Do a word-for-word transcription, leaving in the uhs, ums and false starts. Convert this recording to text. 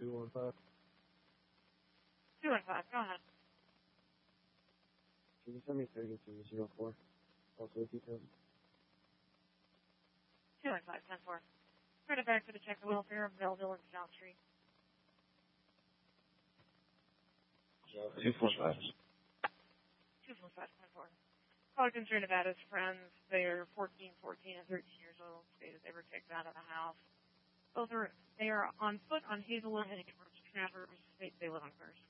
two one five. two one five, go ahead. Can you send me thirty-two zero four? Also details. two one five, ten four. Turn it back to the check the welfare of Belleville and South Street. two four five. two four five, ten four. Caller concerned about his friends. They are fourteen, fourteen, and thirteen years old. Stated they were kicked out of the house. Both are, they are on foot on Hazelwood and Traverse. They, they live on First.